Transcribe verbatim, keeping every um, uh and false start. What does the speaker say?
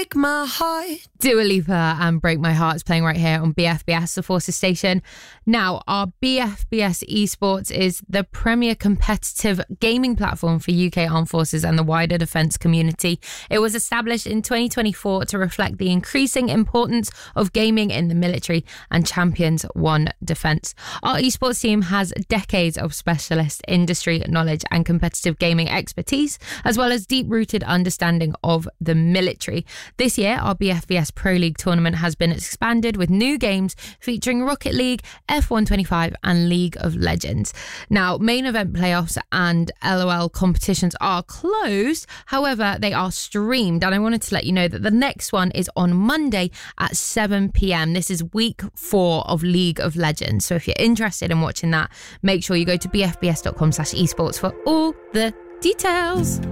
break my heart. Dua Lipa and Break My Heart is playing right here on B F B S, the Forces station. Now, our B F B S Esports is the premier competitive gaming platform for U K Armed Forces and the wider defence community. It was established in twenty twenty-four to reflect the increasing importance of gaming in the military and champions one defence. Our esports team has decades of specialist industry knowledge and competitive gaming expertise, as well as deep-rooted understanding of the military. This year, our B F B S Pro League tournament has been expanded with new games featuring Rocket League, F one twenty-five and League of Legends. Now, main event playoffs and L O L competitions are closed. However, they are streamed, and I wanted to let you know that the next one is on Monday at seven p.m. This is week four of League of Legends. So if you're interested in watching that, make sure you go to b f b s dot com slash esports for all the details.